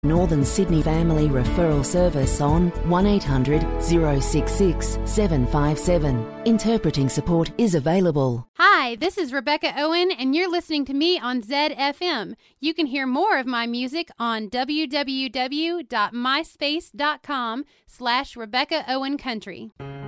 Northern Sydney Family Referral Service on 1800 066 757. Interpreting support is available. Hi, this is Rebecca Owen, and you're listening to me on ZFM. You can hear more of my music on www.myspace.com/Rebecca Owen Country.